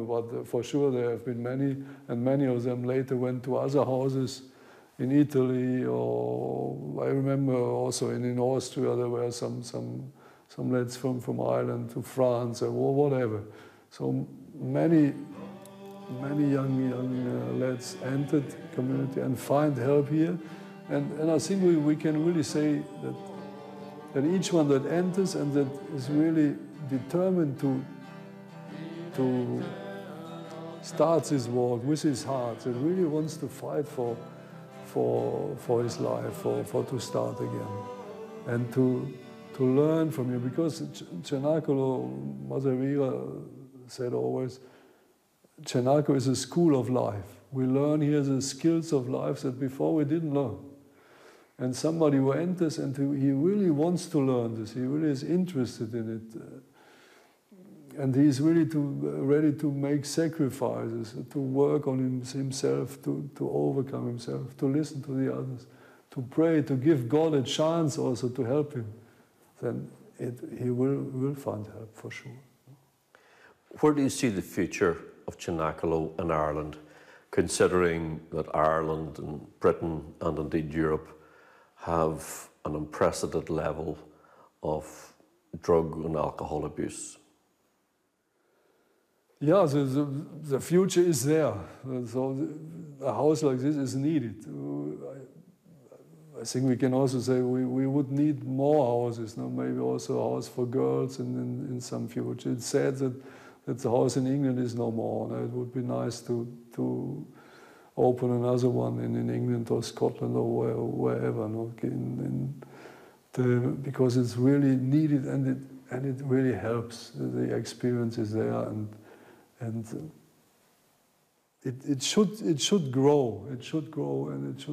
but for sure there have been many, and many of them later went to other houses in Italy, or I remember also in Austria there were some lads from Ireland to France or whatever. So many young lads entered community and find help here, and I think we can really say that each one that enters and that is really determined to start this walk with his heart, that really wants to fight for his life, for to start again, and to learn from you. Because Cenacolo, Mother Vera said always, Cenacolo is a school of life. We learn here the skills of life that before we didn't learn. And somebody who enters and he really wants to learn this, he really is interested in it. And he's really ready to make sacrifices, to work on himself, to overcome himself, to listen to the others, to pray, to give God a chance also to help him. Then he will find help for sure. Where do you see the future of Cenacolo in Ireland, considering that Ireland and Britain and indeed Europe have an unprecedented level of drug and alcohol abuse? Yeah, the future is there. So a house like this is needed. I think we can also say we would need more houses, no? Maybe also a house for girls in some future. It's sad that the house in England is no more. No? It would be nice to open another one in England or Scotland or wherever, no? Because it's really needed and it really helps. The experience is there and it should grow. It should grow, and it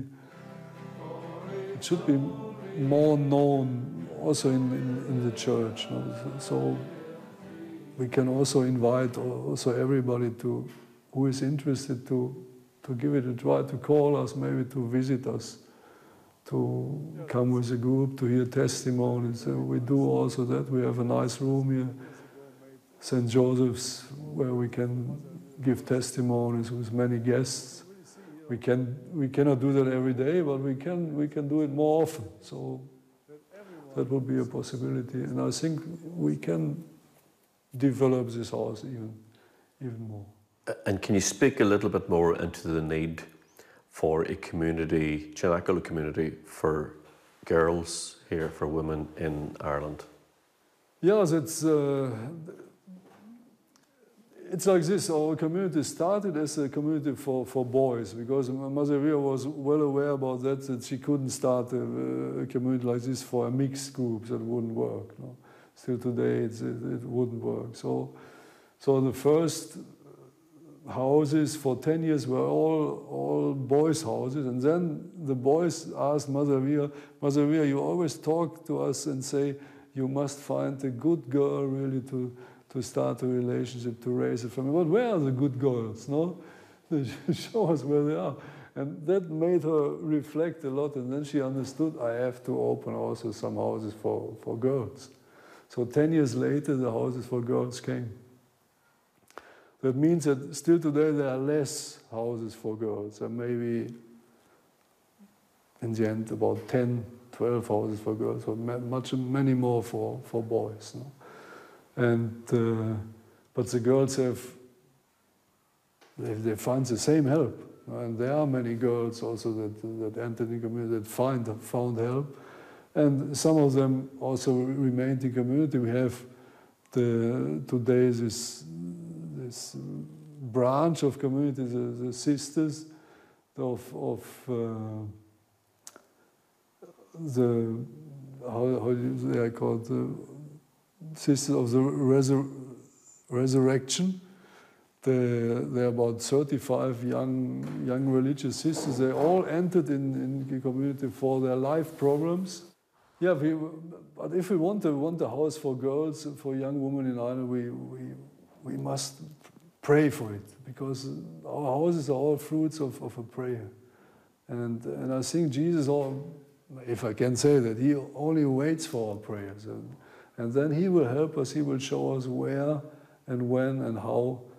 should be more known also in the church. No? So we can also invite also everybody who is interested to give it a try, to call us, maybe to visit us, to come with a group, to hear testimonies. We do also that. We have a nice room here, St. Joseph's, where we can give testimonies with many guests. We cannot do that every day, but we can do it more often. So that would be a possibility, and I think we can develop this house even more. And can you speak a little bit more into the need for a community, Cenacolo community, for girls here, for women in Ireland? Yes, it's like this. Our community started as a community for boys, because Mother Vera was well aware about that she couldn't start a community like this for a mixed group. That wouldn't work. No? Still today, it wouldn't work. So the first houses for 10 years were all boys' houses, and then the boys asked Mother Vera, you always talk to us and say you must find a good girl really to start a relationship, to raise a family. But where are the good girls? No, show us where they are. And that made her reflect a lot, and then she understood, I have to open also some houses for girls. So 10 years later, the houses for girls came. That means that still today there are less houses for girls, and maybe in the end about 10, 12 houses for girls, but many more for boys. No? And but the girls they find the same help, and there are many girls also that entered the community that found help, and some of them also remained in the community. We have today this branch of community, the sisters of the how they are called, the Sisters of the Resurrection. They're about 35 young religious sisters. They all entered in the community for their life problems. Yeah, but if we want a house for girls, for young women in Ireland, we must pray for it, because our houses are all fruits of a prayer. And I think Jesus, if I can say that, he only waits for our prayers. And then he will help us, he will show us where and when and how